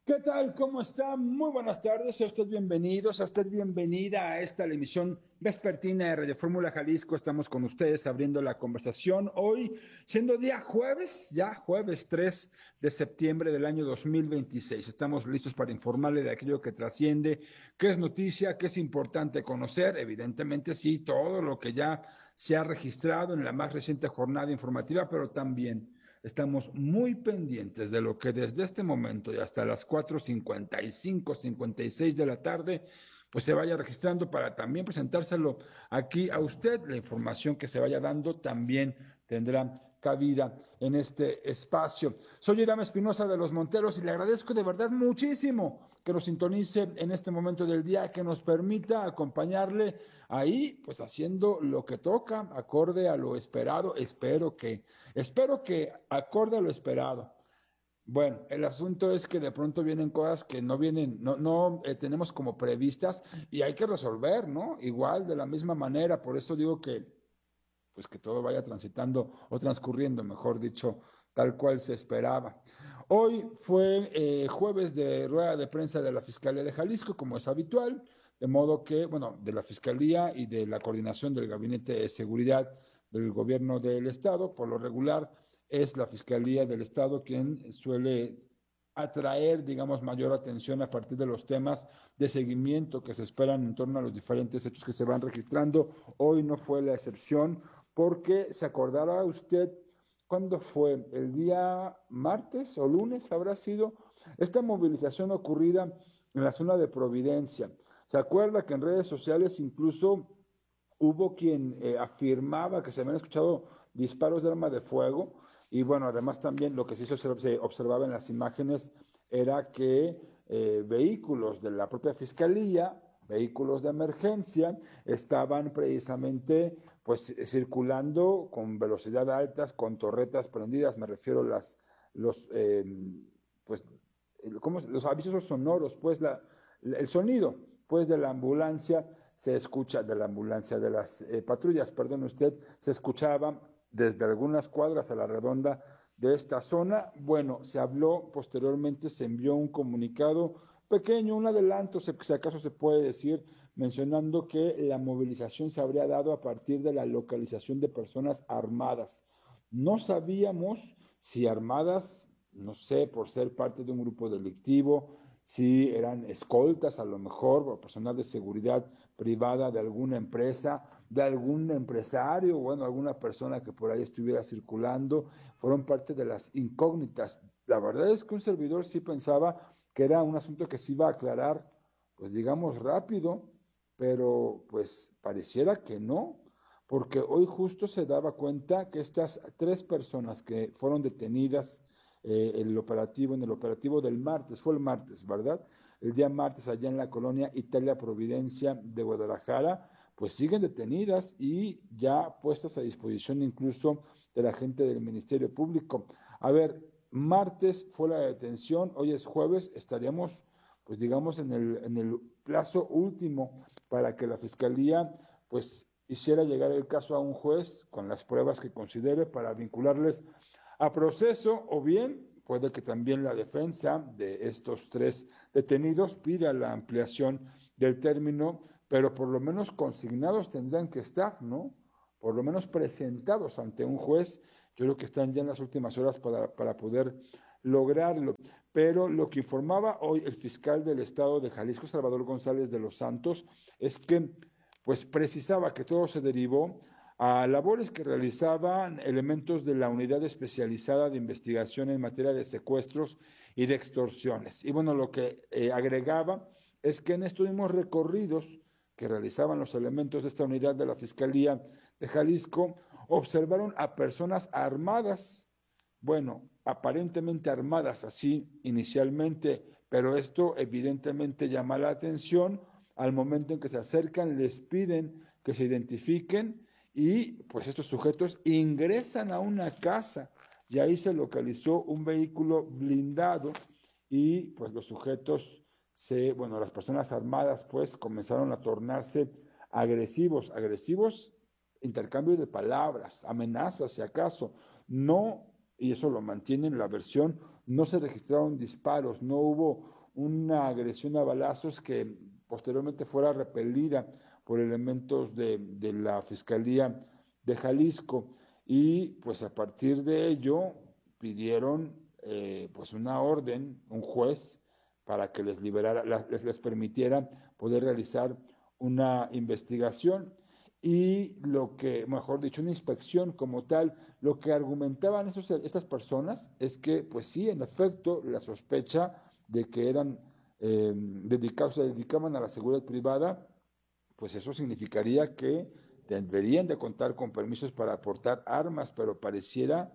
¿Qué tal? ¿Cómo está? Muy buenas tardes. Sea usted bienvenido, sea usted bienvenida a esta la emisión vespertina de Radio Fórmula Jalisco. Estamos con ustedes abriendo la conversación hoy, siendo día jueves, ya jueves 3 de septiembre del año 2026. Estamos listos para informarle de aquello que trasciende, qué es noticia, qué es importante conocer. Evidentemente, sí, todo lo que ya se ha registrado en la más reciente jornada informativa, pero también estamos muy pendientes de lo que desde este momento y hasta las 4:55, 56 de la tarde, pues se vaya registrando para también presentárselo aquí a usted. La información que se vaya dando también tendrá cabida en este espacio. Soy Irán Espinosa de los Monteros y le agradezco de verdad muchísimo que nos sintonice en este momento del día, que nos permita acompañarle ahí, pues haciendo lo que toca, acorde a lo esperado. Espero que acorde a lo esperado. Bueno, el asunto es que de pronto vienen cosas que no vienen, no tenemos como previstas y hay que resolver, ¿no? Igual, de la misma manera, por eso digo que, pues que todo vaya transitando o transcurriendo, mejor dicho, tal cual se esperaba. Hoy fue jueves de rueda de prensa de la Fiscalía de Jalisco, como es habitual, de modo que, bueno, de la Fiscalía y de la coordinación del Gabinete de Seguridad del Gobierno del Estado, por lo regular es la Fiscalía del Estado quien suele atraer, digamos, mayor atención a partir de los temas de seguimiento que se esperan en torno a los diferentes hechos que se van registrando. Hoy no fue la excepción, porque se acordará usted cuándo fue, el día martes o lunes habrá sido esta movilización ocurrida en la zona de Providencia. ¿Se acuerda que en redes sociales incluso hubo quien afirmaba que se habían escuchado disparos de arma de fuego? Y bueno, además también lo que se observaba en las imágenes era que vehículos de la propia fiscalía, vehículos de emergencia, estaban precisamente pues circulando con velocidad altas, con torretas prendidas. Me refiero a los, pues, los avisos sonoros, pues el sonido pues de la ambulancia se escucha, de la ambulancia, de las patrullas, perdón usted, se escuchaba desde algunas cuadras a la redonda de esta zona. Bueno, se habló posteriormente, se envió un comunicado pequeño, un adelanto, si acaso se puede decir, mencionando que la movilización se habría dado a partir de la localización de personas armadas. No sabíamos si armadas, no sé, por ser parte de un grupo delictivo, si eran escoltas a lo mejor, o personal de seguridad privada de alguna empresa, de algún empresario, bueno, alguna persona que por ahí estuviera circulando, fueron parte de las incógnitas. La verdad es que un servidor sí pensaba que era un asunto que se iba a aclarar, pues digamos rápido, pero pues pareciera que no, porque hoy justo se daba cuenta que estas tres personas que fueron detenidas en el operativo del martes, fue el martes, ¿verdad? El día martes allá en la colonia Italia Providencia de Guadalajara, pues siguen detenidas y ya puestas a disposición incluso de la gente del Ministerio Público. A ver, martes fue la detención, hoy es jueves, estaríamos pues digamos en el plazo último para que la Fiscalía pues hiciera llegar el caso a un juez con las pruebas que considere para vincularles a proceso, o bien puede que también la defensa de estos tres detenidos pida la ampliación del término, pero por lo menos consignados tendrán que estar, ¿no? Por lo menos presentados ante un juez. Yo creo que están ya en las últimas horas para poder lograrlo. Pero lo que informaba hoy el fiscal del estado de Jalisco, Salvador González de los Santos, es que pues precisaba que todo se derivó a labores que realizaban elementos de la Unidad Especializada de Investigación en materia de secuestros y de extorsiones. Y bueno, lo que agregaba es que en estos mismos recorridos que realizaban los elementos de esta unidad de la Fiscalía de Jalisco, observaron a personas armadas, bueno, aparentemente armadas así inicialmente, pero esto evidentemente llama la atención. Al momento en que se acercan, les piden que se identifiquen y pues estos sujetos ingresan a una casa y ahí se localizó un vehículo blindado y pues los sujetos bueno, las personas armadas pues comenzaron a tornarse agresivos, intercambio de palabras, amenazas si acaso, no, y eso lo mantienen la versión, no se registraron disparos, no hubo una agresión a balazos que posteriormente fuera repelida por elementos de la Fiscalía de Jalisco. Y pues a partir de ello pidieron pues una orden, un juez, para que les liberara, les permitiera poder realizar una investigación y lo que, mejor dicho, una inspección como tal. Lo que argumentaban estas personas es que, pues sí, en efecto, la sospecha de que eran dedicados, se dedicaban a la seguridad privada, pues eso significaría que deberían de contar con permisos para aportar armas, pero pareciera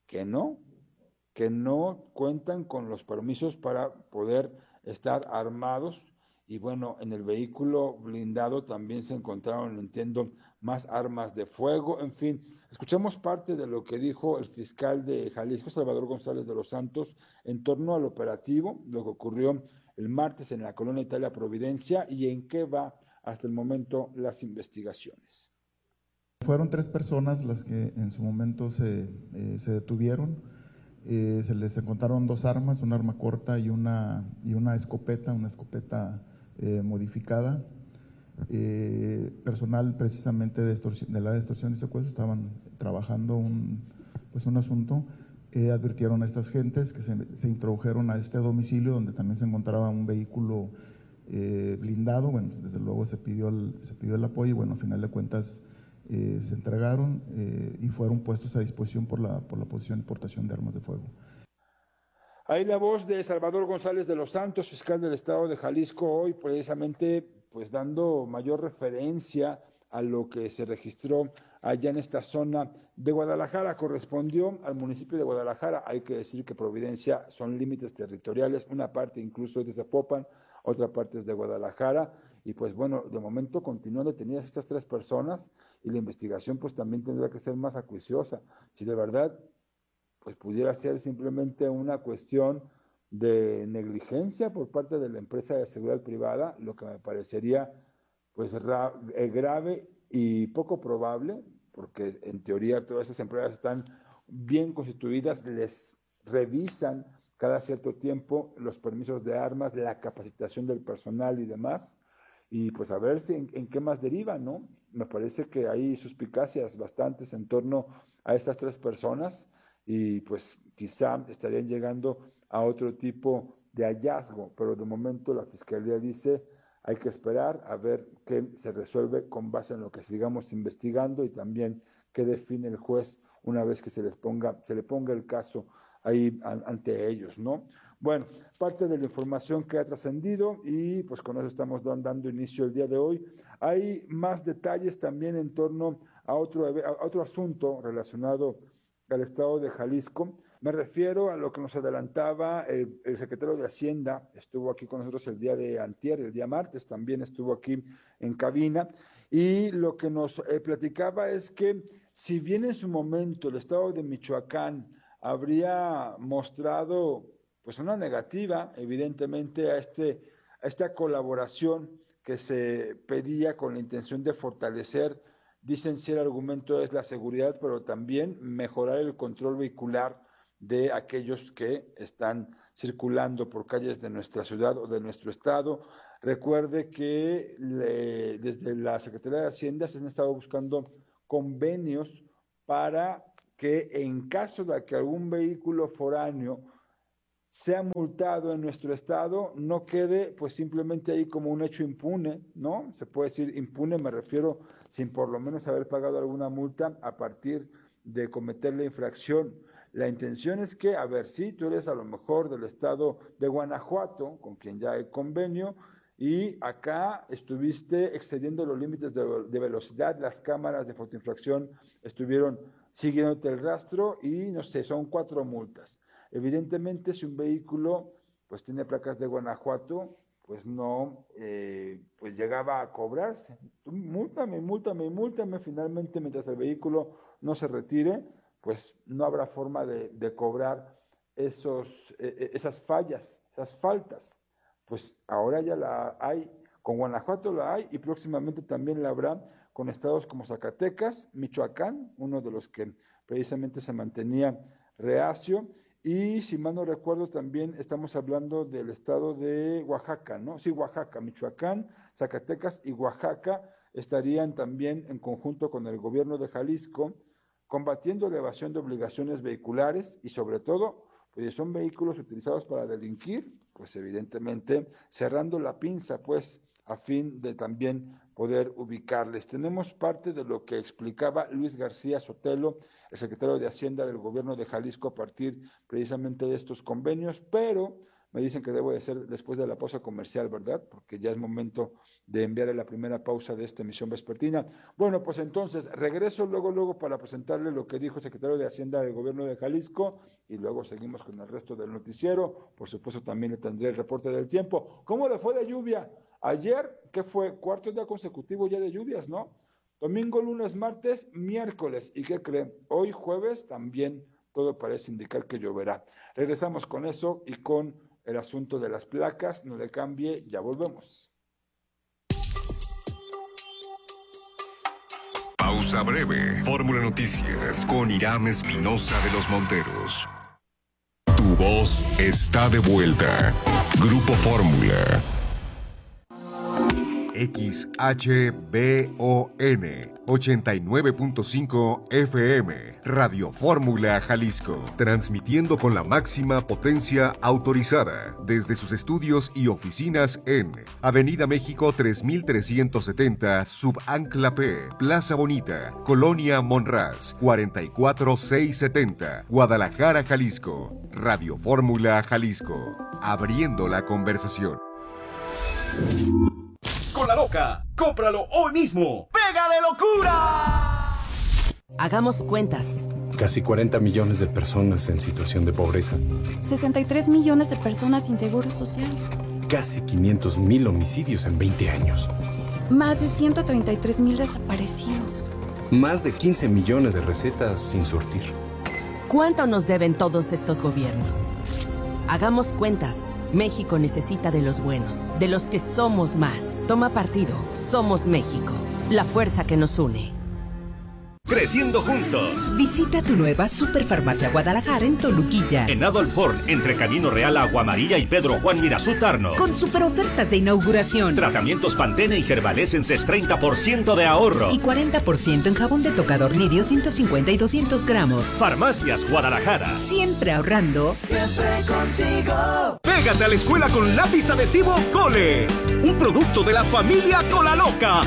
que no cuentan con los permisos para poder estar armados. Y bueno, en el vehículo blindado también se encontraron, entiendo, más armas de fuego. En fin, escuchamos parte de lo que dijo el fiscal de Jalisco, Salvador González de los Santos, en torno al operativo, lo que ocurrió el martes en la colonia Italia Providencia y en qué va hasta el momento las investigaciones. Fueron 3 personas las que en su momento se detuvieron. Se les encontraron 2 armas, una arma corta y una escopeta modificada. Personal precisamente del área de extorsión y secuestro estaban trabajando un asunto. Advirtieron a estas gentes que se introdujeron a este domicilio donde también se encontraba un vehículo blindado. Bueno, desde luego se pidió el apoyo y bueno, a final de cuentas se entregaron y fueron puestos a disposición por la posesión y portación de armas de fuego. Ahí la voz de Salvador González de los Santos, fiscal del estado de Jalisco, hoy precisamente pues dando mayor referencia a lo que se registró allá en esta zona de Guadalajara. Correspondió al municipio de Guadalajara. Hay que decir que Providencia son límites territoriales, una parte incluso es de Zapopan, otra parte es de Guadalajara. Y pues bueno, de momento continúan detenidas estas 3 personas y la investigación pues también tendrá que ser más acuiciosa. Si de verdad pues pudiera ser simplemente una cuestión de negligencia por parte de la empresa de seguridad privada, lo que me parecería pues grave y poco probable, porque en teoría todas esas empresas están bien constituidas, les revisan cada cierto tiempo los permisos de armas, la capacitación del personal y demás, y pues a ver si en qué más deriva, ¿no? Me parece que hay suspicacias bastantes en torno a estas 3 personas y pues quizá estarían llegando a otro tipo de hallazgo, pero de momento la Fiscalía dice hay que esperar a ver qué se resuelve con base en lo que sigamos investigando y también qué define el juez una vez que se le ponga el caso ahí ante ellos, ¿no? Bueno, parte de la información que ha trascendido y pues con eso estamos dando inicio el día de hoy. Hay más detalles también en torno a otro asunto relacionado al estado de Jalisco. Me refiero a lo que nos adelantaba el secretario de Hacienda, estuvo aquí con nosotros el día de antier, el día martes, también estuvo aquí en cabina, y lo que nos platicaba es que si bien en su momento el estado de Michoacán habría mostrado pues una negativa, evidentemente, a esta colaboración que se pedía con la intención de fortalecer. Dicen si el argumento es la seguridad, pero también mejorar el control vehicular de aquellos que están circulando por calles de nuestra ciudad o de nuestro estado. Recuerde que desde la Secretaría de Hacienda se han estado buscando convenios para que en caso de que algún vehículo foráneo sea multado en nuestro estado, no quede pues simplemente ahí como un hecho impune, ¿no? Se puede decir impune, me refiero sin por lo menos haber pagado alguna multa a partir de cometer la infracción. La intención es que, a ver, si tú eres a lo mejor del estado de Guanajuato, con quien ya hay convenio, y acá estuviste excediendo los límites de velocidad, las cámaras de fotoinfracción estuvieron siguiéndote el rastro y no sé, son 4 multas. Evidentemente, si un vehículo pues tiene placas de Guanajuato, pues no, pues llegaba a cobrarse. Múltame, finalmente mientras el vehículo no se retire, pues no habrá forma de cobrar esas fallas, esas faltas. Pues ahora ya la hay, con Guanajuato la hay y próximamente también la habrá con estados como Zacatecas, Michoacán, uno de los que precisamente se mantenía reacio, Y si mal no recuerdo, también estamos hablando del estado de Oaxaca, ¿no? Sí, Oaxaca, Michoacán, Zacatecas y Oaxaca estarían también en conjunto con el gobierno de Jalisco combatiendo la evasión de obligaciones vehiculares y sobre todo, pues si son vehículos utilizados para delinquir, pues evidentemente cerrando la pinza, pues a fin de también poder ubicarles. Tenemos parte de lo que explicaba Luis García Sotelo, el secretario de Hacienda del gobierno de Jalisco, a partir precisamente de estos convenios, pero me dicen que debo de ser después de la pausa comercial, ¿verdad? Porque ya es momento de enviarle la primera pausa de esta emisión vespertina. Bueno, pues entonces regreso luego para presentarle lo que dijo el secretario de Hacienda del gobierno de Jalisco y luego seguimos con el resto del noticiero. Por supuesto también le tendré el reporte del tiempo. ¿Cómo le fue de lluvia? Ayer, ¿qué fue? Cuarto día consecutivo ya de lluvias, ¿no? Domingo, lunes, martes, miércoles. ¿Y qué creen? Hoy jueves también todo parece indicar que lloverá. Regresamos con eso y con el asunto de las placas. No le cambie, ya volvemos. Pausa breve. Fórmula Noticias con Irán Espinosa de los Monteros. Tu voz está de vuelta. Grupo Fórmula. XHBON 89.5 FM, Radio Fórmula Jalisco, transmitiendo con la máxima potencia autorizada desde sus estudios y oficinas en Avenida México 3370, Subancla P, Plaza Bonita, Colonia Monraz, 44670, Guadalajara, Jalisco. Radio Fórmula Jalisco, abriendo la conversación. Con La Loca, cómpralo hoy mismo. ¡Pega de locura! Hagamos cuentas. Casi 40 millones de personas en situación de pobreza. 63 millones de personas sin seguro social. Casi 500,000 homicidios en 20 años. Más de 133,000 desaparecidos. Más de 15 millones de recetas sin surtir. ¿Cuánto nos deben todos estos gobiernos? Hagamos cuentas. México necesita de los buenos, de los que somos más. Toma partido. Somos México. La fuerza que nos une. Creciendo juntos. Visita tu nueva Superfarmacia Guadalajara en Toluquilla. En Adolf Horn, entre Camino Real, Agua Amarilla y Pedro Juan Mirazú Tarno. Con super ofertas de inauguración. Tratamientos Pantene y Gerbalescenses 30% de ahorro. Y 40% en jabón de tocador Lirio 150 y 200 gramos. Farmacias Guadalajara. Siempre ahorrando. Siempre contigo. Pégate a la escuela con lápiz adhesivo Cole. Un producto de la familia Cola Loca.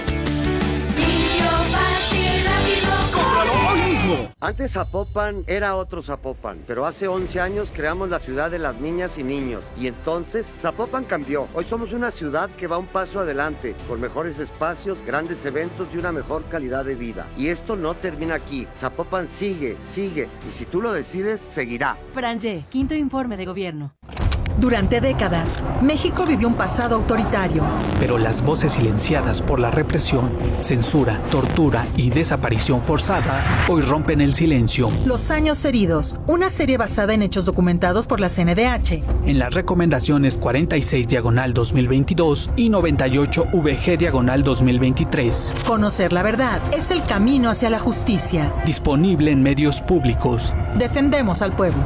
¡Cómpralo hoy mismo! Antes Zapopan era otro Zapopan, pero hace 11 años creamos la ciudad de las niñas y niños. Y entonces Zapopan cambió. Hoy somos una ciudad que va un paso adelante, con mejores espacios, grandes eventos y una mejor calidad de vida. Y esto no termina aquí. Zapopan sigue, y si tú lo decides, seguirá. Franje, quinto informe de gobierno. Durante décadas, México vivió un pasado autoritario. Pero las voces silenciadas por la represión, censura, tortura y desaparición forzada hoy rompen el silencio. Los años heridos, una serie basada en hechos documentados por la CNDH. En las recomendaciones 46/2022 y 98/VG/2023. Conocer la verdad es el camino hacia la justicia. Disponible en medios públicos. Defendemos al pueblo.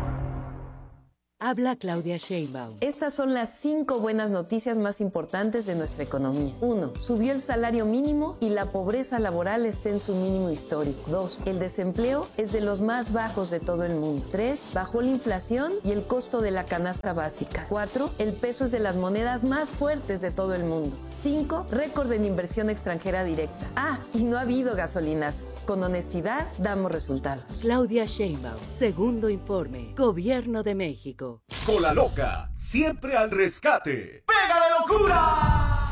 Habla Claudia Sheinbaum. Estas son las 5 buenas noticias más importantes de nuestra economía. 1. Subió el salario mínimo y la pobreza laboral está en su mínimo histórico. 2. El desempleo es de los más bajos de todo el mundo. 3. Bajó la inflación y el costo de la canasta básica. 4. El peso es de las monedas más fuertes de todo el mundo. 5. Récord en inversión extranjera directa. Y no ha habido gasolinazos. Con honestidad damos resultados. Claudia Sheinbaum. Segundo informe. Gobierno de México. Cola Loca, siempre al rescate. ¡Pega de locura!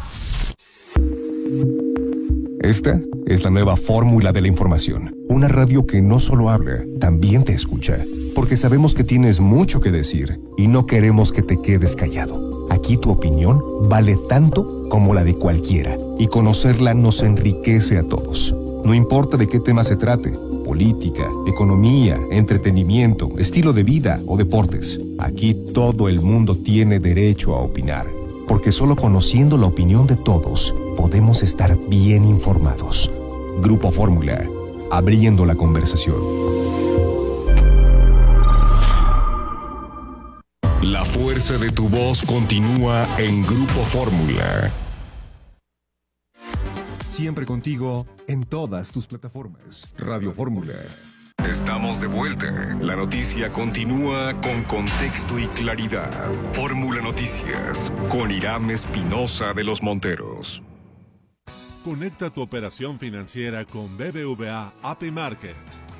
Esta es la nueva fórmula de la información. Una radio que no solo habla, también te escucha. Porque sabemos que tienes mucho que decir y no queremos que te quedes callado. Aquí tu opinión vale tanto como la de cualquiera. Y conocerla nos enriquece a todos. No importa de qué tema se trate. Política, economía, entretenimiento, estilo de vida o deportes. Aquí todo el mundo tiene derecho a opinar, porque solo conociendo la opinión de todos podemos estar bien informados. Grupo Fórmula, abriendo la conversación. fuerza de tu voz continúa en Grupo Fórmula. Siempre contigo en todas tus plataformas. Radio Fórmula. Estamos de vuelta. La noticia continúa con contexto y claridad. Fórmula Noticias con Irán Espinosa de los Monteros. Conecta tu operación financiera con BBVA API Market.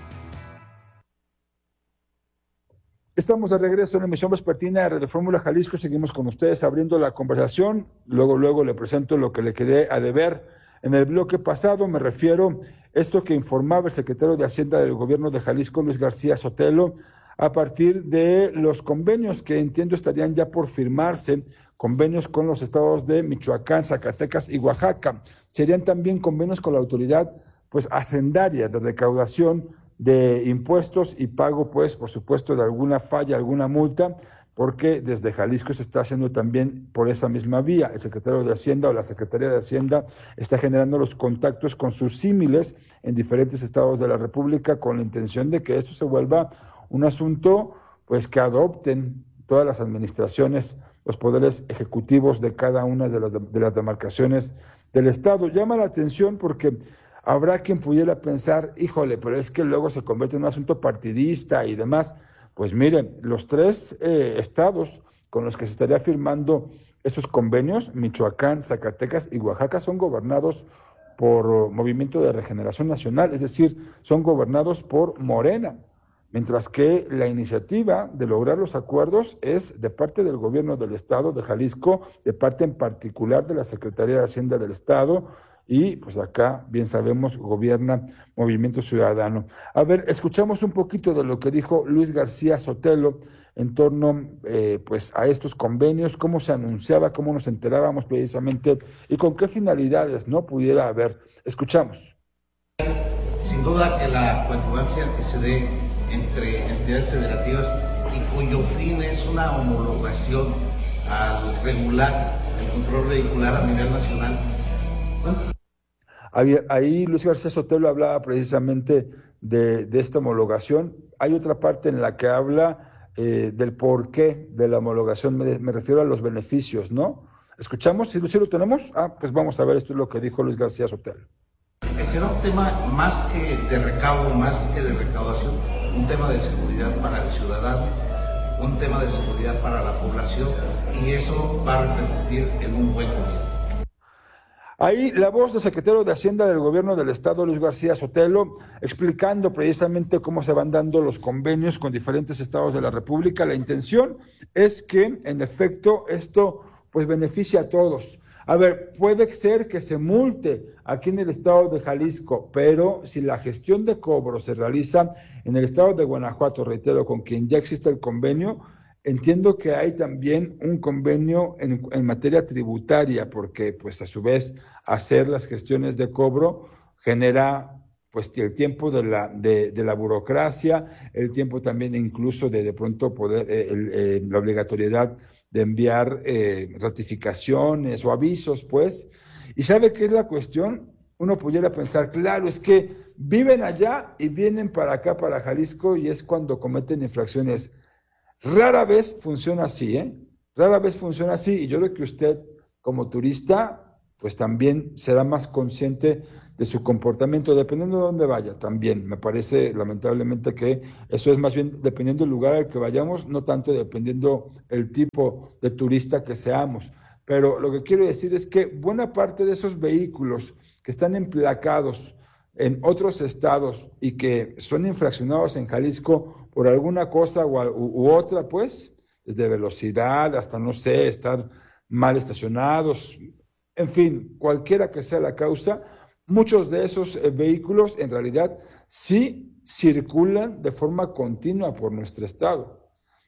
Estamos de regreso en la emisión vespertina de Radio Fórmula Jalisco. Seguimos con ustedes abriendo la conversación. Luego le presento lo que le quedé a deber en el bloque pasado. Me refiero a esto que informaba el secretario de Hacienda del Gobierno de Jalisco, Luis García Sotelo, a partir de los convenios que entiendo estarían ya por firmarse, convenios con los estados de Michoacán, Zacatecas y Oaxaca. Serían también convenios con la autoridad hacendaria de recaudación de impuestos y pago, por supuesto, de alguna falla, alguna multa, porque desde Jalisco se está haciendo también por esa misma vía. El secretario de Hacienda o la Secretaría de Hacienda está generando los contactos con sus símiles en diferentes estados de la República con la intención de que esto se vuelva un asunto que adopten todas las administraciones, los poderes ejecutivos de cada una de las demarcaciones del estado. Llama la atención porque habrá quien pudiera pensar, híjole, pero es que luego se convierte en un asunto partidista y demás. Pues miren, los tres estados con los que se estaría firmando estos convenios, Michoacán, Zacatecas y Oaxaca, son gobernados por Movimiento de Regeneración Nacional, es decir, son gobernados por Morena, mientras que la iniciativa de lograr los acuerdos es de parte del gobierno del estado de Jalisco, de parte en particular de la Secretaría de Hacienda del estado, y acá, bien sabemos, gobierna Movimiento Ciudadano. A ver, escuchamos un poquito de lo que dijo Luis García Sotelo en torno a estos convenios, cómo se anunciaba, cómo nos enterábamos precisamente y con qué finalidades no pudiera haber. Escuchamos. Sin duda que la coadyuvancia que se dé entre entidades federativas y cuyo fin es una homologación al regular el control vehicular a nivel nacional. Ahí Luis García Sotelo hablaba precisamente de esta homologación. Hay otra parte en la que habla del porqué de la homologación, me refiero a los beneficios, ¿no? ¿Escuchamos? ¿Sí lo tenemos? Pues vamos a ver, esto es lo que dijo Luis García Sotelo. Será un tema más que de recaudo, más que de recaudación, un tema de seguridad para el ciudadano, un tema de seguridad para la población, y eso va a repercutir en un buen gobierno. Ahí la voz del secretario de Hacienda del Gobierno del Estado, Luis García Sotelo, explicando precisamente cómo se van dando los convenios con diferentes estados de la República. La intención es que, en efecto, esto beneficia a todos. A ver, puede ser que se multe aquí en el estado de Jalisco, pero si la gestión de cobro se realiza en el estado de Guanajuato, reitero, con quien ya existe el convenio, entiendo que hay también un convenio en materia tributaria, porque a su vez hacer las gestiones de cobro genera el tiempo de la burocracia, el tiempo también incluso de pronto poder, la obligatoriedad de enviar ratificaciones o avisos, ¿Y sabe qué es la cuestión? Uno pudiera pensar, claro, es que viven allá y vienen para acá, para Jalisco, y es cuando cometen infracciones. Rara vez funciona así, Rara vez funciona así, y yo creo que usted, como turista, también será más consciente de su comportamiento, dependiendo de dónde vaya también. Me parece, lamentablemente, que eso es más bien dependiendo del lugar al que vayamos, no tanto dependiendo el tipo de turista que seamos. Pero lo que quiero decir es que buena parte de esos vehículos que están emplacados en otros estados y que son infraccionados en Jalisco por alguna cosa u otra, desde velocidad hasta, no sé, estar mal estacionados, en fin, cualquiera que sea la causa, muchos de esos vehículos en realidad sí circulan de forma continua por nuestro estado,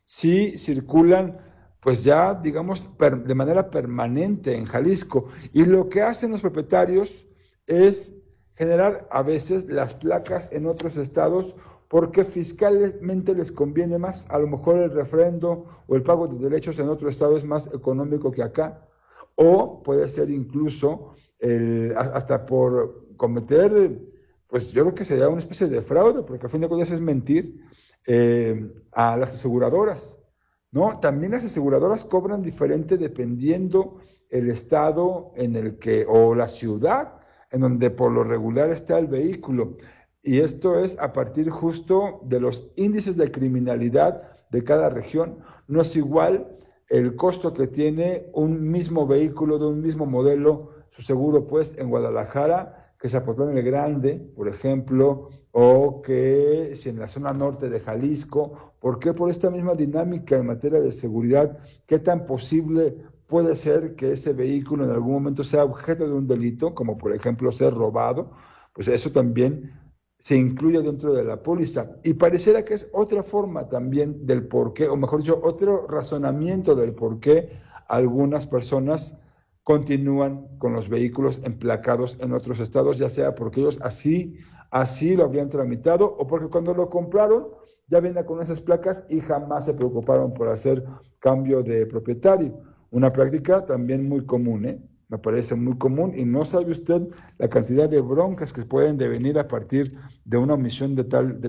sí circulan ya, digamos, de manera permanente en Jalisco, y lo que hacen los propietarios es generar a veces las placas en otros estados porque fiscalmente les conviene más. A lo mejor el refrendo o el pago de derechos en otro estado es más económico que acá, o puede ser incluso hasta por cometer, yo creo que sería una especie de fraude, porque a fin de cuentas es mentir a las aseguradoras, ¿no? También las aseguradoras cobran diferente dependiendo el estado en el que, o la ciudad en donde por lo regular está el vehículo. Y esto es a partir justo de los índices de criminalidad de cada región. No es igual el costo que tiene un mismo vehículo de un mismo modelo, su seguro pues en Guadalajara, que Zapotlán el Grande, por ejemplo, o que si en la zona norte de Jalisco. ¿Por qué? Por esta misma dinámica en materia de seguridad. ¿Qué tan posible puede ser que ese vehículo en algún momento sea objeto de un delito, como por ejemplo ser robado? Pues eso también se incluye dentro de la póliza. Y pareciera que es otra forma también del por qué, o mejor dicho, otro razonamiento del por qué algunas personas continúan con los vehículos emplacados en otros estados, ya sea porque ellos así lo habrían tramitado o porque cuando lo compraron ya venía con esas placas y jamás se preocuparon por hacer cambio de propietario. Una práctica también muy común, me parece muy común, y no sabe usted la cantidad de broncas que pueden devenir a partir de una omisión de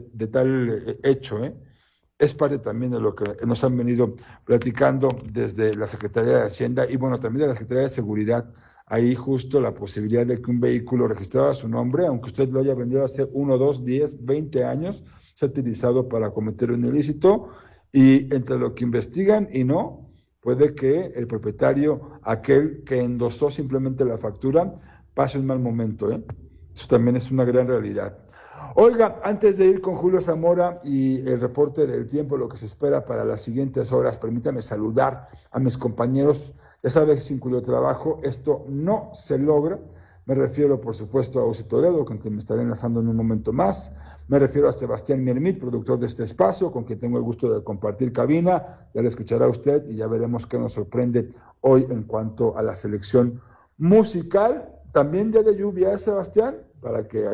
tal hecho, Es parte también de lo que nos han venido platicando desde la Secretaría de Hacienda y bueno, también de la Secretaría de Seguridad. Ahí justo la posibilidad de que un vehículo registrado a su nombre, aunque usted lo haya vendido hace 1, 2, 10, 20 años, sea utilizado para cometer un ilícito, y entre lo que investigan y no, puede que el propietario, aquel que endosó simplemente la factura, pase un mal momento, Eso también es una gran realidad. Oiga, antes de ir con Julio Zamora y el reporte del tiempo, lo que se espera para las siguientes horas, permítame saludar a mis compañeros. Ya sabes, sin cuyo trabajo esto no se logra. Me refiero, por supuesto, a Ozzy Toledo, con quien me estaré enlazando en un momento más. Me refiero a Sebastián Miermit, productor de este espacio, con quien tengo el gusto de compartir cabina. Ya le escuchará usted y ya veremos qué nos sorprende hoy en cuanto a la selección musical. También día de lluvia, Sebastián, para que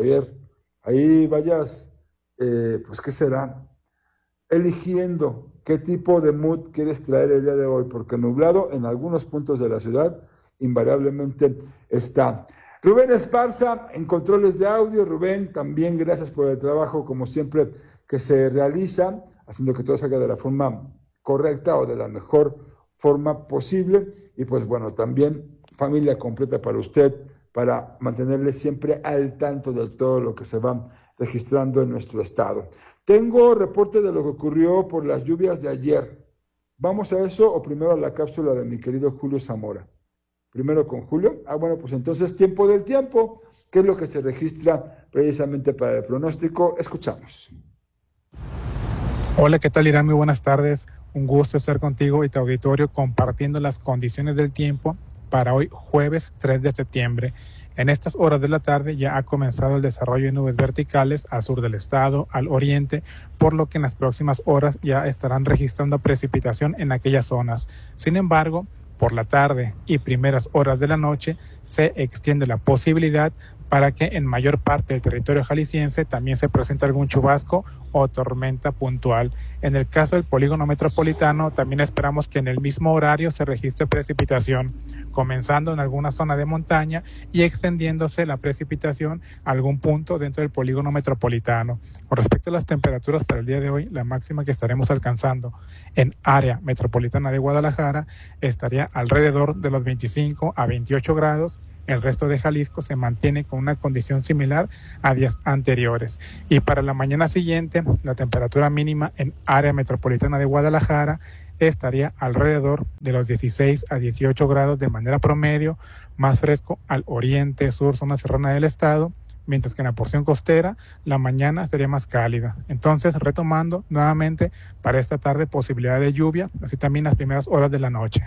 ahí vayas, pues, ¿qué será? Eligiendo qué tipo de mood quieres traer el día de hoy, porque nublado en algunos puntos de la ciudad invariablemente está. Rubén Esparza, en controles de audio. Rubén, también gracias por el trabajo, como siempre, que se realiza, haciendo que todo salga de la forma correcta o de la mejor forma posible. Y pues bueno, también familia completa para usted, para mantenerle siempre al tanto de todo lo que se va registrando en nuestro estado. Tengo reporte de lo que ocurrió por las lluvias de ayer. ¿Vamos a eso o primero a la cápsula de mi querido Julio Zamora? Primero con Julio. Bueno, pues entonces tiempo del tiempo, ¿qué es lo que se registra precisamente para el pronóstico? Escuchamos. Hola, ¿qué tal, Irán? Muy buenas tardes. Un gusto estar contigo y tu auditorio compartiendo las condiciones del tiempo para hoy jueves 3 de septiembre. En estas horas de la tarde ya ha comenzado el desarrollo de nubes verticales al sur del estado, al oriente, por lo que en las próximas horas ya estarán registrando precipitación en aquellas zonas. Sin embargo, por la tarde y primeras horas de la noche se extiende la posibilidad para que en mayor parte del territorio jalisciense también se presente algún chubasco o tormenta puntual. En el caso del polígono metropolitano, también esperamos que en el mismo horario se registre precipitación, comenzando en alguna zona de montaña y extendiéndose la precipitación a algún punto dentro del polígono metropolitano. Con respecto a las temperaturas para el día de hoy, la máxima que estaremos alcanzando en área metropolitana de Guadalajara estaría alrededor de los 25 a 28 grados. El resto de Jalisco se mantiene con una condición similar a días anteriores. Y para la mañana siguiente, la temperatura mínima en área metropolitana de Guadalajara estaría alrededor de los 16 a 18 grados de manera promedio, más fresco al oriente, sur, zona serrana del estado, mientras que en la porción costera la mañana sería más cálida. Entonces, retomando nuevamente para esta tarde posibilidad de lluvia, así también las primeras horas de la noche.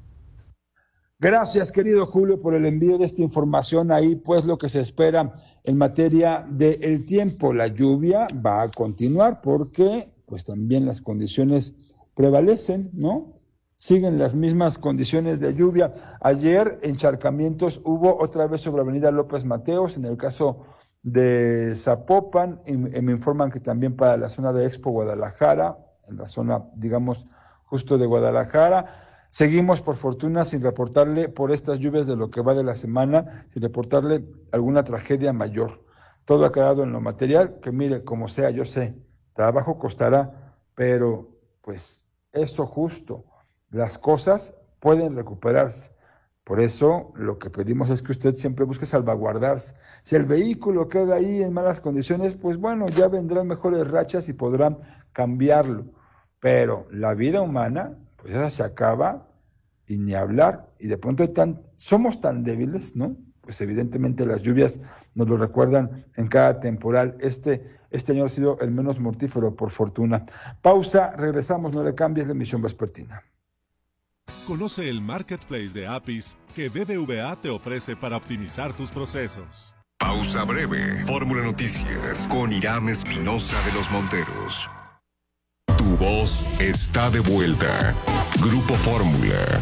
Gracias, querido Julio, por el envío de esta información. Ahí, pues, lo que se espera en materia del tiempo. La lluvia va a continuar porque, pues, también las condiciones prevalecen, ¿no? Siguen las mismas condiciones de lluvia. Ayer, encharcamientos hubo otra vez sobre Avenida López Mateos, en el caso de Zapopan, y me informan que también para la zona de Expo Guadalajara, en la zona, digamos, justo de Guadalajara. Seguimos, por fortuna, sin reportarle por estas lluvias de lo que va de la semana, sin reportarle alguna tragedia mayor. Todo ha quedado en lo material, que mire, como sea, yo sé, trabajo costará, pero pues eso justo. Las cosas pueden recuperarse. Por eso lo que pedimos es que usted siempre busque salvaguardarse. Si el vehículo queda ahí en malas condiciones, pues bueno, ya vendrán mejores rachas y podrán cambiarlo. Pero la vida humana, pues esa se acaba y ni hablar. Y de pronto somos tan débiles, ¿no? Pues evidentemente las lluvias nos lo recuerdan en cada temporal. Este año ha sido el menos mortífero, por fortuna. Pausa, regresamos, no le cambies la emisión vespertina. Conoce el marketplace de APIs que BBVA te ofrece para optimizar tus procesos. Pausa breve. Fórmula Noticias con Irán Espinosa de los Monteros. Tu voz está de vuelta. Grupo Fórmula.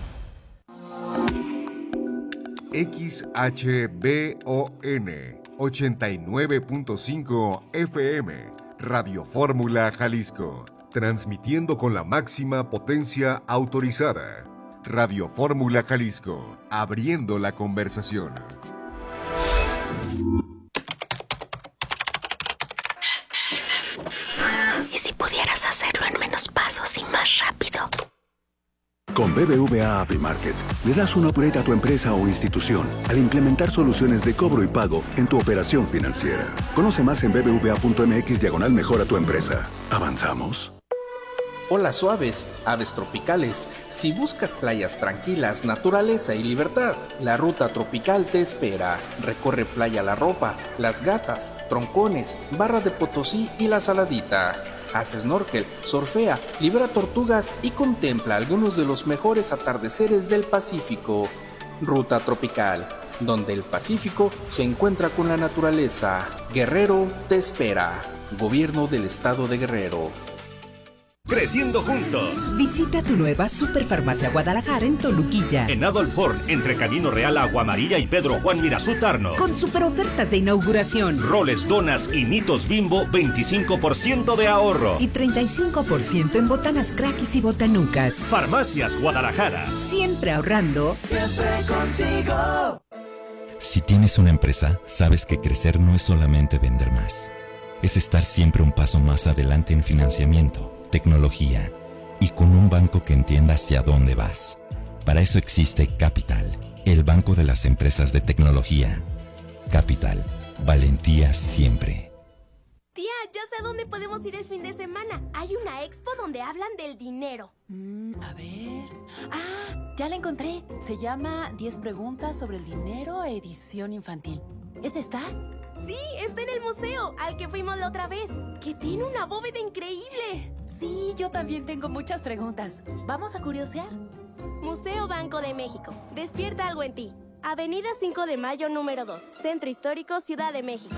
XHBON 89.5 FM. Radio Fórmula Jalisco. Transmitiendo con la máxima potencia autorizada. Radio Fórmula Jalisco, abriendo la conversación. ¿Y si pudieras hacerlo en menos pasos y más rápido? Con BBVA API Market, le das un upgrade a tu empresa o institución al implementar soluciones de cobro y pago en tu operación financiera. Conoce más en bbva.mx/mejora tu empresa. ¿Avanzamos? Olas suaves, aves tropicales. Si buscas playas tranquilas, naturaleza y libertad, la ruta tropical te espera. Recorre Playa La Ropa, Las Gatas, Troncones, Barra de Potosí y La Saladita. Haz snorkel, surfea, libera tortugas y contempla algunos de los mejores atardeceres del Pacífico. Ruta tropical, donde el Pacífico se encuentra con la naturaleza. Guerrero te espera. Gobierno del Estado de Guerrero. Creciendo juntos. Visita tu nueva Superfarmacia Guadalajara en Toluquilla. En Adolf Horn, entre Camino Real, Agua Amarilla y Pedro Juan Mirazú Tarno. Con super ofertas de inauguración. Roles, donas y mitos Bimbo, 25% de ahorro. Y 35% en botanas Crackis y botanucas. Farmacias Guadalajara. Siempre ahorrando. Siempre contigo. Si tienes una empresa, sabes que crecer no es solamente vender más. Es estar siempre un paso más adelante en financiamiento, tecnología y con un banco que entienda hacia dónde vas. Para eso existe Capital, el banco de las empresas de tecnología. Capital, valentía siempre. Tía, ya sé a dónde podemos ir el fin de semana. Hay una expo donde hablan del dinero. A ver... ¡Ah! Ya la encontré. Se llama 10 preguntas sobre el dinero, edición infantil. ¿Es esta? Sí, está en el museo, al que fuimos la otra vez, que tiene una bóveda increíble. Sí, yo también tengo muchas preguntas. ¿Vamos a curiosear? Museo Banco de México. Despierta algo en ti. Avenida 5 de Mayo, número 2. Centro Histórico, Ciudad de México.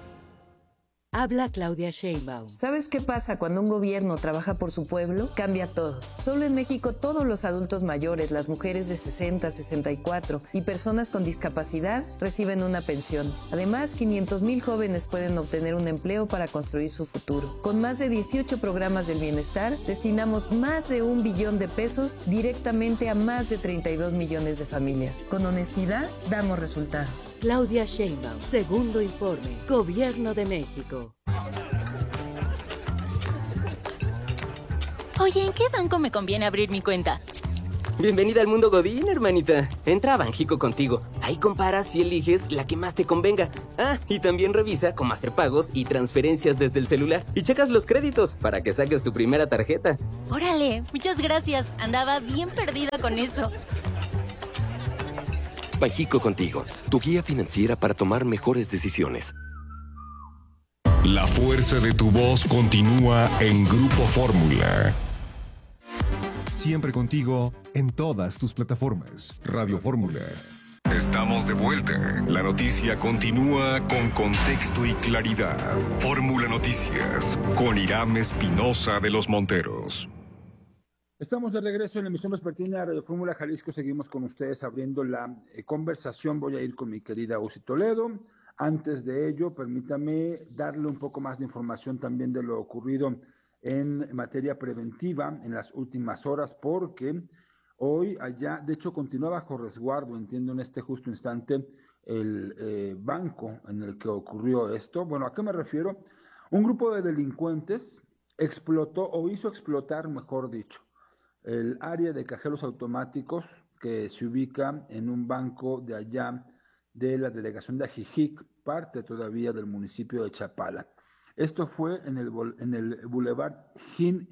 Habla Claudia Sheinbaum. ¿Sabes qué pasa cuando un gobierno trabaja por su pueblo? Cambia todo. Solo en México todos los adultos mayores, las mujeres de 60, 64 y personas con discapacidad reciben una pensión. Además, 500,000 jóvenes pueden obtener un empleo para construir su futuro. Con más de 18 programas del bienestar, destinamos más de 1 billón de pesos directamente a más de 32 millones de familias. Con honestidad, damos resultados. Claudia Sheinbaum, segundo informe, Gobierno de México. Oye, ¿en qué banco me conviene abrir mi cuenta? Bienvenida al mundo Godín, hermanita. Entra a Banjico contigo. Ahí comparas y eliges la que más te convenga. Ah, y también revisa cómo hacer pagos y transferencias desde el celular. Y checas los créditos para que saques tu primera tarjeta. Órale, muchas gracias. Andaba bien perdida con eso. Banjico contigo, tu guía financiera para tomar mejores decisiones. La fuerza de tu voz continúa en Grupo Fórmula. Siempre contigo en todas tus plataformas. Radio Fórmula. Estamos de vuelta. La noticia continúa con contexto y claridad. Fórmula Noticias con Irán Espinosa de los Monteros. Estamos de regreso en la emisión vespertina de Radio Fórmula Jalisco. Seguimos con ustedes abriendo la conversación. Voy a ir con mi querida Uzi Toledo. Antes de ello, permítame darle un poco más de información también de lo ocurrido en materia preventiva en las últimas horas, porque hoy allá, de hecho, continúa bajo resguardo, entiendo en este justo instante, el banco en el que ocurrió esto. Bueno, ¿a qué me refiero? Un grupo de delincuentes explotó o hizo explotar, mejor dicho, el área de cajeros automáticos que se ubica en un banco de allá de la delegación de Ajijic, parte todavía del municipio de Chapala. Esto fue en el Boulevard Gin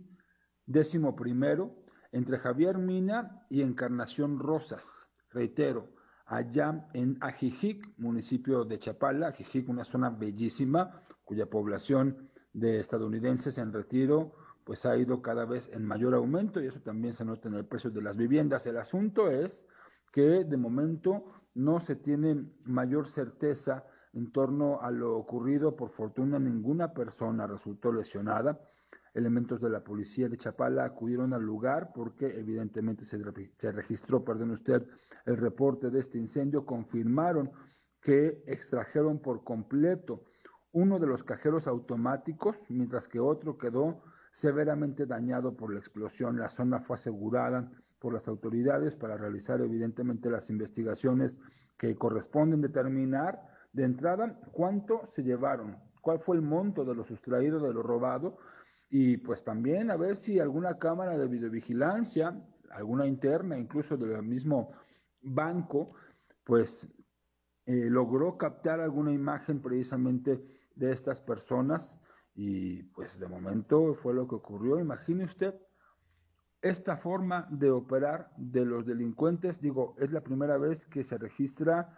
11, entre Javier Mina y Encarnación Rosas. Reitero, allá en Ajijic, municipio de Chapala. Ajijic, una zona bellísima, cuya población de estadounidenses en retiro pues ha ido cada vez en mayor aumento, y eso también se nota en el precio de las viviendas. El asunto es que de momento no se tiene mayor certeza en torno a lo ocurrido. Por fortuna, ninguna persona resultó lesionada. Elementos de la policía de Chapala acudieron al lugar porque evidentemente se registró, el reporte de este incendio. Confirmaron que extrajeron por completo uno de los cajeros automáticos, mientras que otro quedó severamente dañado por la explosión. La zona fue asegurada por las autoridades para realizar evidentemente las investigaciones que corresponden, determinar de entrada cuánto se llevaron, cuál fue el monto de lo sustraído, de lo robado, y pues también a ver si alguna cámara de videovigilancia, alguna interna, incluso del mismo banco, pues logró captar alguna imagen precisamente de estas personas. Y pues de momento fue lo que ocurrió. Imagine usted esta forma de operar de los delincuentes. Digo, es la primera vez que se registra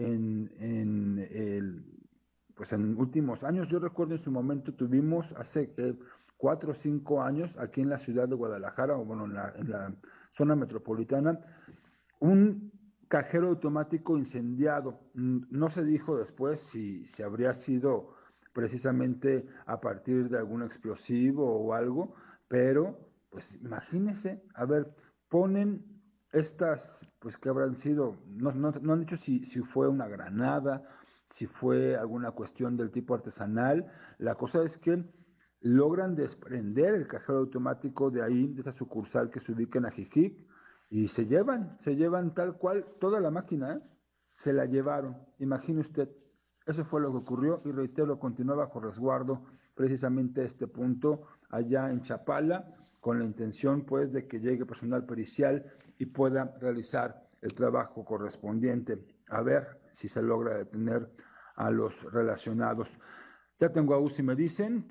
en últimos años. Yo recuerdo en su momento tuvimos hace 4 o 5 años aquí en la ciudad de Guadalajara, o bueno, en la zona metropolitana, un cajero automático incendiado. No se dijo después si habría sido precisamente a partir de algún explosivo o algo, pero pues imagínense, a ver, ponen estas, pues que habrán sido, no han dicho si fue una granada, si fue alguna cuestión del tipo artesanal. La cosa es que logran desprender el cajero automático de ahí, de esa sucursal que se ubica en Ajijic, y se llevan tal cual toda la máquina, se la llevaron. Imagine usted. Eso fue lo que ocurrió, y reitero, continúa bajo resguardo precisamente este punto allá en Chapala, con la intención pues de que llegue personal pericial y pueda realizar el trabajo correspondiente, a ver si se logra detener a los relacionados. Ya tengo a Uzi, me dicen,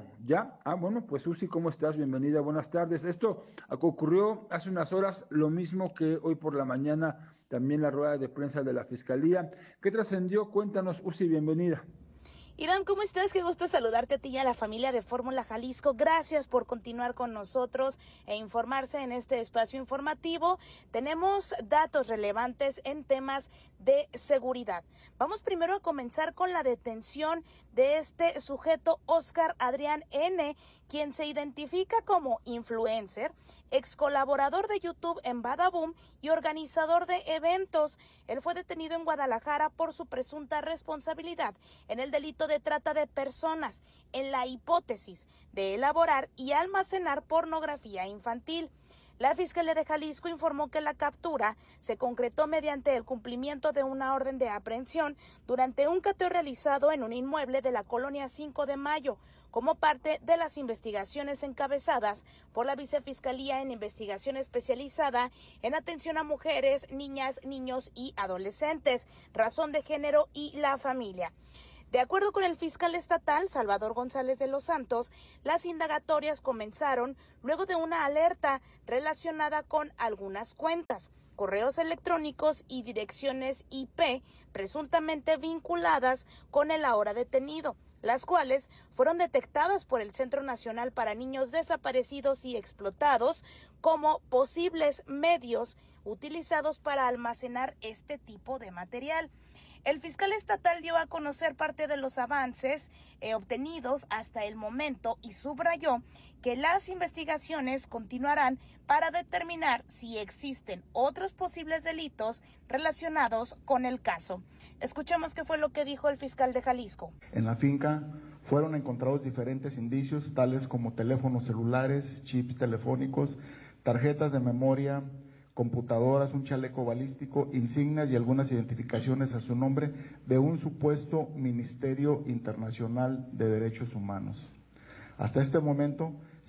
bueno, pues Uzi, ¿cómo estás? Bienvenida, buenas tardes. Esto ocurrió hace unas horas, lo mismo que hoy por la mañana, también la rueda de prensa de la Fiscalía. ¿Qué trascendió? Cuéntanos, Uzi, bienvenida. Irán, ¿cómo estás? Qué gusto saludarte a ti y a la familia de Fórmula Jalisco. Gracias por continuar con nosotros e informarse en este espacio informativo. Tenemos datos relevantes en temas de seguridad. Vamos primero a comenzar con la detención de este sujeto, Oscar Adrián N., quien se identifica como influencer, ex colaborador de YouTube en Badaboom y organizador de eventos. Él fue detenido en Guadalajara por su presunta responsabilidad en el delito de trata de personas, en la hipótesis de elaborar y almacenar pornografía infantil. La Fiscalía de Jalisco informó que la captura se concretó mediante el cumplimiento de una orden de aprehensión durante un cateo realizado en un inmueble de la colonia 5 de Mayo, como parte de las investigaciones encabezadas por la Vicefiscalía en Investigación Especializada en Atención a Mujeres, Niñas, Niños y Adolescentes, Razón de Género y la Familia. De acuerdo con el fiscal estatal, Salvador González de los Santos, las indagatorias comenzaron luego de una alerta relacionada con algunas cuentas, correos electrónicos y direcciones IP presuntamente vinculadas con el ahora detenido, las cuales fueron detectadas por el Centro Nacional para Niños Desaparecidos y Explotados como posibles medios utilizados para almacenar este tipo de material. El fiscal estatal dio a conocer parte de los avances obtenidos hasta el momento y subrayó que las investigaciones continuarán para determinar si existen otros posibles delitos relacionados con el caso. Escuchemos qué fue lo que dijo el fiscal de Jalisco. En la finca fueron encontrados diferentes indicios, tales como teléfonos celulares, chips telefónicos, tarjetas de memoria, computadoras, un chaleco balístico, insignias y algunas identificaciones a su nombre de un supuesto Ministerio Internacional de Derechos Humanos. Hasta este momento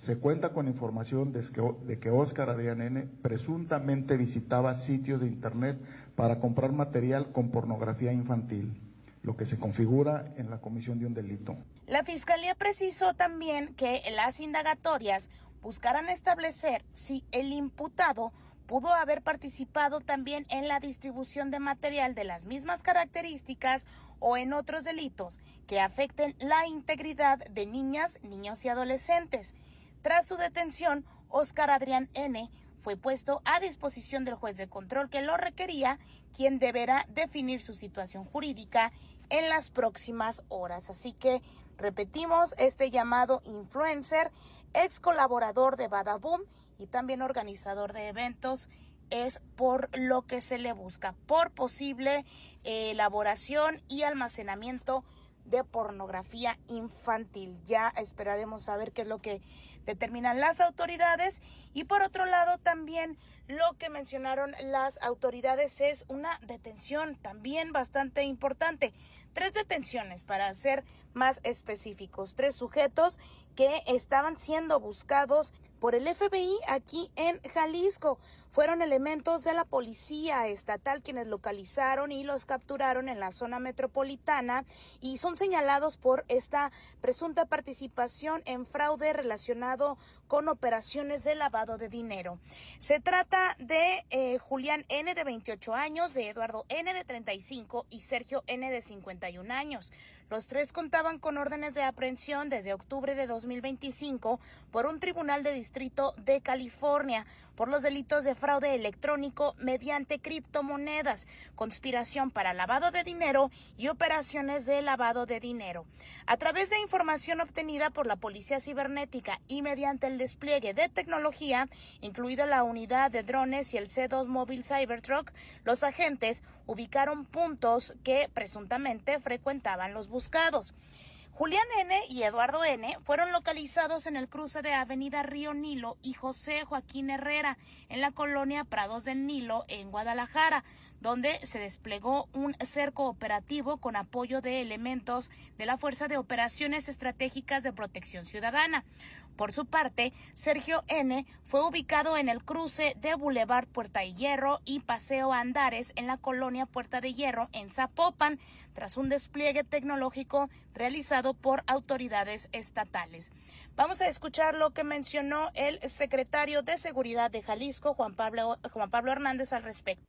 Se cuenta con información de que Óscar Adrián N. presuntamente visitaba sitios de internet para comprar material con pornografía infantil, lo que se configura en la comisión de un delito. La Fiscalía precisó también que las indagatorias buscarán establecer si el imputado pudo haber participado también en la distribución de material de las mismas características o en otros delitos que afecten la integridad de niñas, niños y adolescentes. Tras su detención, Óscar Adrián N. fue puesto a disposición del juez de control que lo requería, quien deberá definir su situación jurídica en las próximas horas. Así que repetimos, este llamado influencer, ex colaborador de Badaboom y también organizador de eventos, es por lo que se le busca, por posible elaboración y almacenamiento de pornografía infantil. Ya esperaremos a ver qué es lo que determinan las autoridades. Y por otro lado también lo que mencionaron las autoridades es una detención también bastante importante. 3 detenciones para ser más específicos, 3 sujetos que estaban siendo buscados por el FBI aquí en Jalisco. Fueron elementos de la policía estatal quienes localizaron y los capturaron en la zona metropolitana y son señalados por esta presunta participación en fraude relacionado con operaciones de lavado de dinero. Se trata de Julián N. de 28 años, de Eduardo N. de 35 y Sergio N. de 51 años. Los 3 contaban con órdenes de aprehensión desde octubre de 2025 por un tribunal de distrito de California por los delitos de fraude electrónico mediante criptomonedas, conspiración para lavado de dinero y operaciones de lavado de dinero. A través de información obtenida por la Policía Cibernética y mediante el despliegue de tecnología, incluida la unidad de drones y el C2 Mobile Cybertruck, los agentes ubicaron puntos que presuntamente frecuentaban los buscados. Julián N. y Eduardo N. fueron localizados en el cruce de Avenida Río Nilo y José Joaquín Herrera, en la colonia Prados del Nilo, en Guadalajara, donde se desplegó un cerco operativo con apoyo de elementos de la Fuerza de Operaciones Estratégicas de Protección Ciudadana. Por su parte, Sergio N. fue ubicado en el cruce de Boulevard Puerta de Hierro y Paseo Andares en la colonia Puerta de Hierro en Zapopan, tras un despliegue tecnológico realizado por autoridades estatales. Vamos a escuchar lo que mencionó el secretario de Seguridad de Jalisco, Juan Pablo Hernández, al respecto.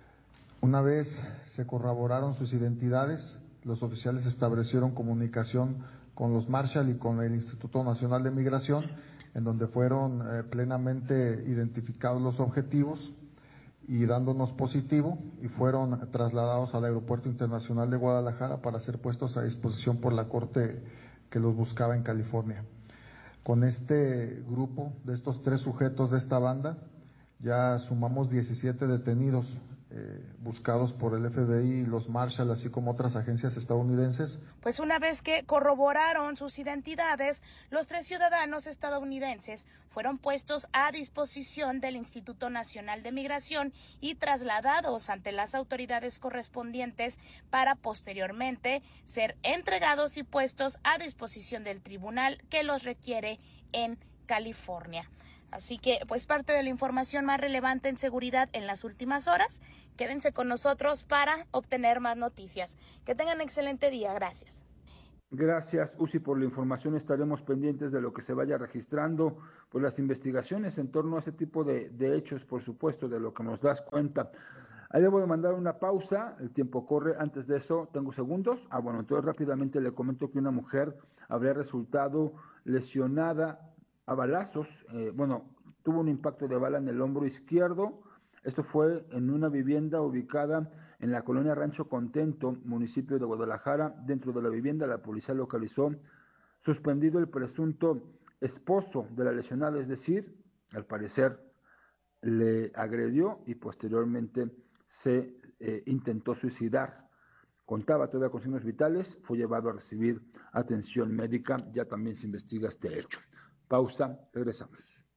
Una vez se corroboraron sus identidades, los oficiales establecieron comunicación con los Marshal y con el Instituto Nacional de Migración, en donde fueron plenamente identificados los objetivos y dándonos positivo, y fueron trasladados al Aeropuerto Internacional de Guadalajara para ser puestos a disposición por la corte que los buscaba en California. Con este grupo, de estos 3 sujetos de esta banda, ya sumamos 17 detenidos buscados por el FBI y los Marshal, así como otras agencias estadounidenses. Pues una vez que corroboraron sus identidades, los 3 ciudadanos estadounidenses fueron puestos a disposición del Instituto Nacional de Migración y trasladados ante las autoridades correspondientes para posteriormente ser entregados y puestos a disposición del tribunal que los requiere en California. Así que, pues, parte de la información más relevante en seguridad en las últimas horas. Quédense con nosotros para obtener más noticias. Que tengan un excelente día. Gracias. Gracias, Uzi, por la información. Estaremos pendientes de lo que se vaya registrando, pues las investigaciones en torno a este tipo de hechos, por supuesto, de lo que nos das cuenta. Ahí debo de mandar una pausa, el tiempo corre. Antes de eso, ¿tengo segundos? Bueno, entonces rápidamente le comento que una mujer habría resultado lesionada a balazos, tuvo un impacto de bala en el hombro izquierdo. Esto fue en una vivienda ubicada en la colonia Rancho Contento, municipio de Guadalajara. Dentro de la vivienda, la policía localizó suspendido el presunto esposo de la lesionada, es decir, al parecer le agredió y posteriormente se intentó suicidar. Contaba todavía con signos vitales, fue llevado a recibir atención médica. Ya también se investiga este hecho. Pausa, regresamos.